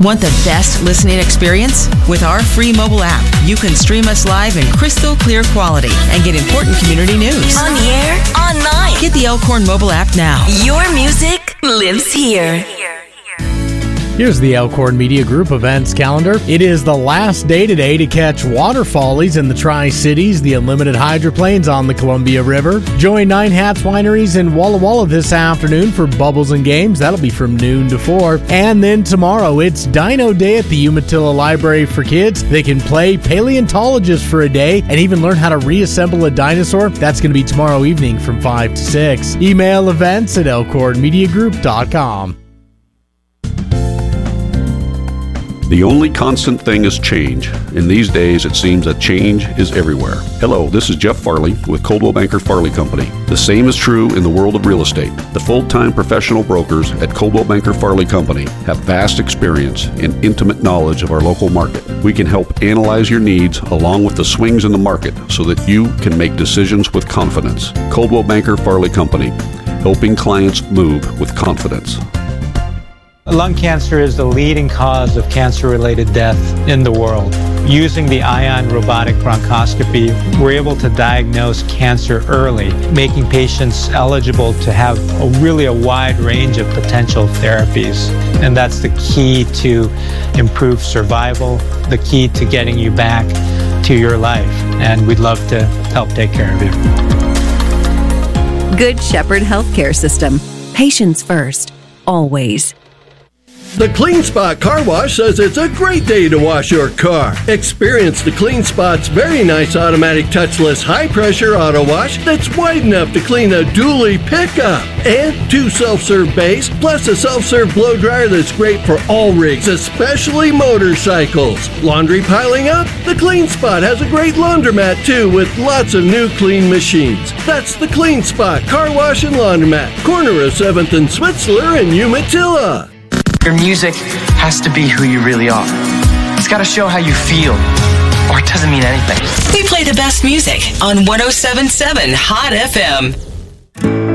Want the best listening experience? With our free mobile app, you can stream us live in crystal clear quality and get important community news. On the air, online. Get the Elkhorn mobile app now. Your music lives here. Here's the Elkhorn Media Group events calendar. It is the last day today to catch waterfallies in the Tri-Cities, the Unlimited Hydroplanes on the Columbia River. Join Nine Hats Wineries in Walla Walla this afternoon for Bubbles and Games. That'll be from noon to 4. And then tomorrow, it's Dino Day at the Umatilla Library for kids. They can play paleontologist for a day and even learn how to reassemble a dinosaur. That's going to be tomorrow evening from 5 to 6. Email events at elkhornmediagroup.com. The only constant thing is change. In these days, it seems that change is everywhere. Hello, this is Jeff Farley with Coldwell Banker Farley Company. The same is true in the world of real estate. The full-time professional brokers at Coldwell Banker Farley Company have vast experience and intimate knowledge of our local market. We can help analyze your needs along with the swings in the market so that you can make decisions with confidence. Coldwell Banker Farley Company, helping clients move with confidence. Lung cancer is the leading cause of cancer-related death in the world. Using the Ion robotic bronchoscopy, we're able to diagnose cancer early, making patients eligible to have a wide range of potential therapies. And that's the key to improved survival, the key to getting you back to your life. And we'd love to help take care of you. Good Shepherd Healthcare System. Patients first, always. The Clean Spot Car Wash says it's a great day to wash your car. Experience the Clean Spot's very nice automatic touchless high-pressure auto wash that's wide enough to clean a dually pickup. And 2 self-serve bays, plus a self-serve blow dryer that's great for all rigs, especially motorcycles. Laundry piling up? The Clean Spot has a great laundromat too with lots of new clean machines. That's the Clean Spot Car Wash and Laundromat, corner of 7th and Switzler in Umatilla. Your music has to be who you really are. It's got to show how you feel, or it doesn't mean anything. We play the best music on 107.7 Hot FM.